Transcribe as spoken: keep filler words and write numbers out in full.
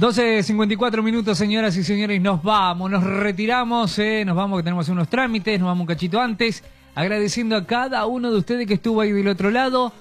doce cincuenta y cuatro minutos, señoras y señores, nos vamos, nos retiramos, eh, nos vamos que tenemos unos trámites, nos vamos un cachito antes, agradeciendo a cada uno de ustedes que estuvo ahí del otro lado.